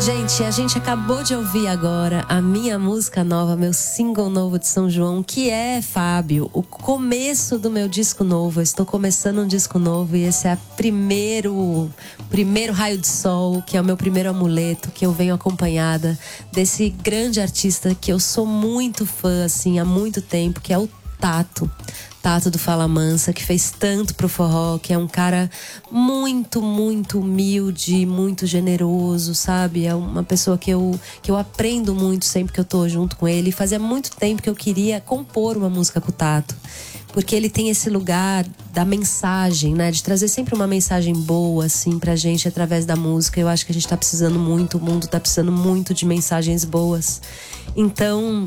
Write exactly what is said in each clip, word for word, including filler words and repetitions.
Gente, a gente acabou de ouvir agora a minha música nova, meu single novo de São João, que é, Fábio, o começo do meu disco novo. Eu estou começando um disco novo e esse é o primeiro, primeiro raio de sol, que é o meu primeiro amuleto, que eu venho acompanhada desse grande artista que eu sou muito fã, assim, há muito tempo, que é o Tato. Tato do Fala Mansa, que fez tanto pro forró, que é um cara muito, muito humilde, muito generoso, sabe? É uma pessoa que eu, que eu aprendo muito sempre que eu tô junto com ele. E fazia muito tempo que eu queria compor uma música com o Tato, porque ele tem esse lugar da mensagem, né? De trazer sempre uma mensagem boa, assim, pra gente através da música. Eu acho que a gente tá precisando muito, o mundo tá precisando muito de mensagens boas. Então,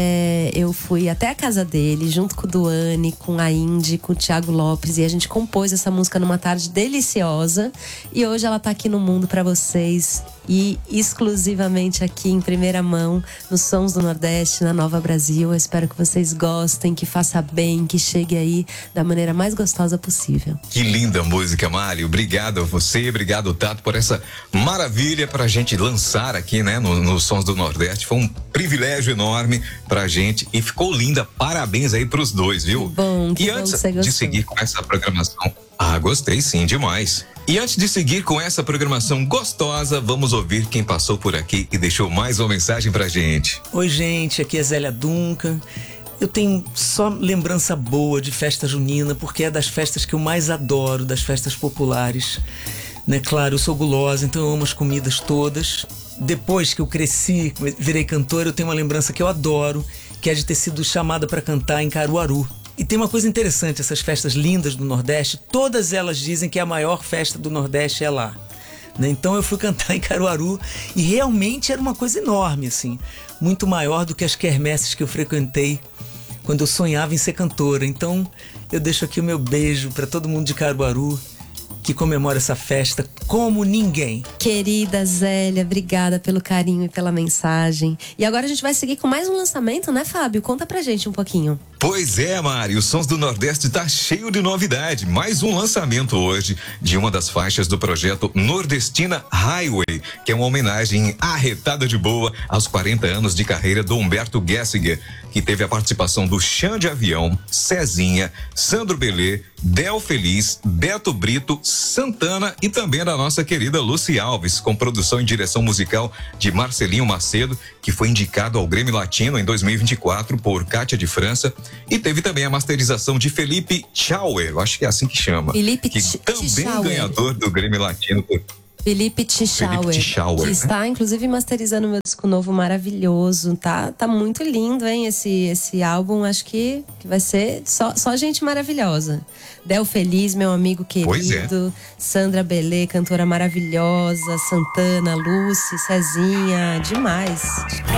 é, eu fui até a casa dele, junto com o Duane, com a Indy, com o Thiago Lopes, e a gente compôs essa música numa tarde deliciosa. E hoje ela tá aqui no mundo pra vocês, e exclusivamente aqui em primeira mão, nos Sons do Nordeste, na Nova Brasil. Eu espero que vocês gostem, que faça bem, que chegue aí da maneira mais gostosa possível. Que linda música, Mário. Obrigado a você, obrigado, Tato, por essa maravilha pra gente lançar aqui, né, nos no Sons do Nordeste. Foi um privilégio enorme pra gente e ficou linda. Parabéns aí pros dois, viu? Que bom, que e bom antes que você gostou. de seguir com essa programação, ah, gostei sim, demais. E antes de seguir com essa programação gostosa, vamos ouvir quem passou por aqui e deixou mais uma mensagem pra gente. Oi, gente, aqui é Zélia Duncan. Eu tenho só lembrança boa de festa junina, porque é das festas que eu mais adoro, das festas populares. Né? Claro, eu sou gulosa, então eu amo as comidas todas. Depois que eu cresci, virei cantora, eu tenho uma lembrança que eu adoro, que é de ter sido chamada para cantar em Caruaru. E tem uma coisa interessante, essas festas lindas do Nordeste, todas elas dizem que a maior festa do Nordeste é lá. Né? Então eu fui cantar em Caruaru e realmente era uma coisa enorme, assim, muito maior do que as quermesses que eu frequentei quando eu sonhava em ser cantora. Então eu deixo aqui o meu beijo para todo mundo de Caruaru, que comemora essa festa como ninguém. Querida Zélia, obrigada pelo carinho e pela mensagem. E agora a gente vai seguir com mais um lançamento, né, Fábio? Conta pra gente um pouquinho. Pois é, Mari, o Sons do Nordeste tá cheio de novidade. Mais um lançamento hoje de uma das faixas do projeto Nordestina Highway, que é uma homenagem arretada de boa aos quarenta anos de carreira do Humberto Gessinger, que teve a participação do Xande de Avião, Cezinha, Sandro Belê, Del Feliz, Beto Brito, Santana e também da nossa querida Lucy Alves, com produção e direção musical de Marcelinho Macedo, que foi indicado ao Grêmio Latino em dois mil e vinte e quatro por Cátia de França. E teve também a masterização de Felipe Schauer, acho que é assim que chama. Felipe que Ch também Schauer. ganhador do Grêmio Latino. Felipe Tchauer, que né? está inclusive masterizando meu disco novo maravilhoso. Tá, tá muito lindo, hein, esse, esse álbum. Acho que, que vai ser só, só gente maravilhosa. Del Feliz, meu amigo querido. É. Sandra Belê, cantora maravilhosa. Santana, Lucy, Cezinha, demais.